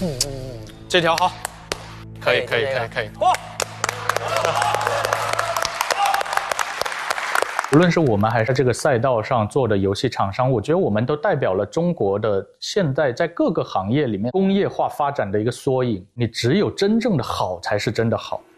这条好，可以。哇！ 无论是我们还是这个赛道上做的游戏厂商，我觉得我们都代表了中国的现在在各个行业里面工业化发展的一个缩影。你只有真正的好才是真的好。